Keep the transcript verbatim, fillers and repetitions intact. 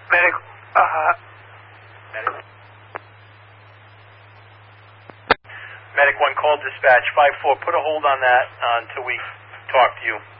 Medic, uh... Medic. Medic one, call dispatch. five four, put a hold on that uh, until we talk to you.